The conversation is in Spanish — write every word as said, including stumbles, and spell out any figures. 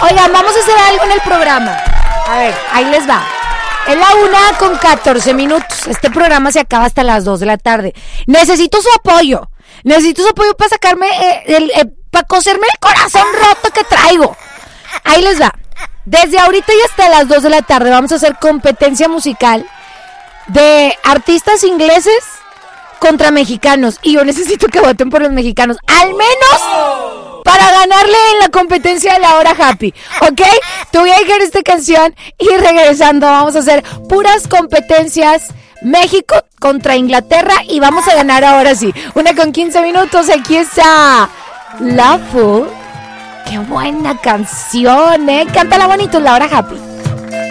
Oigan, vamos a hacer algo en el programa. A ver, ahí les va. Es la una con catorce minutos. Este programa se acaba hasta las dos de la tarde. Necesito su apoyo. Necesito su apoyo para sacarme, eh, el, eh, para coserme el corazón roto que traigo. Ahí les va. Desde ahorita y hasta las dos de la tarde vamos a hacer competencia musical de artistas ingleses contra mexicanos. Y yo necesito que voten por los mexicanos. Al menos para ganarle en la competencia de la hora happy. ¿Ok? Te voy a dejar esta canción y regresando vamos a hacer puras competencias. México contra Inglaterra y vamos a ganar ahora sí. Una con quince minutos. Aquí está Loveful. Qué buena canción, ¿eh? Cántala bonito en la hora happy.